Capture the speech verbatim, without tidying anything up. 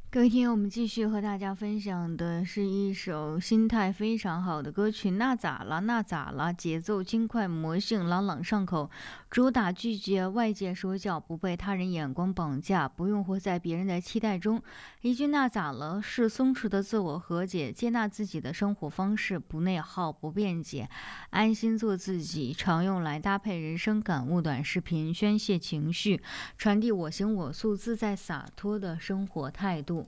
各位听友，我们继续和大家分享的是一首心态非常好的歌曲，那咋了？那咋了？节奏轻快，魔性朗朗上口，主打拒绝外界说教，不被他人眼光绑架，不用活在别人的期待中。一句那咋了？是松弛的自我和解，接纳自己的生活方式，不内耗，不辩解，安心做自己。常用来搭配人生感悟短视频，宣泄情绪，传递我行我素、自在洒脱的生活态度。